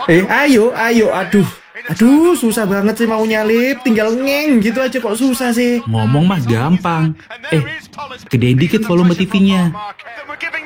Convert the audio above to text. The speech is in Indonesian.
Ayo, aduh, susah banget sih mau nyalip, tinggal ngeng gitu aja kok susah sih. Ngomong mah gampang. Gedein dikit volume TV-nya.